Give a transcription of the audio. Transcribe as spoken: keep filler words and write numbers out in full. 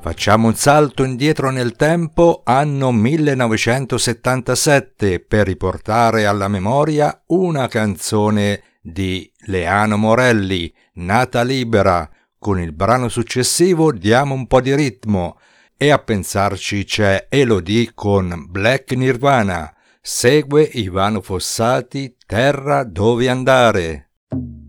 Facciamo un salto indietro nel tempo, anno millenovecentosettantasette, per riportare alla memoria una canzone di Leano Morelli, Nata libera. Con il brano successivo diamo un po' di ritmo e a pensarci c'è Elodie con Black Nirvana. Segue Ivano Fossati, Terra dove andare.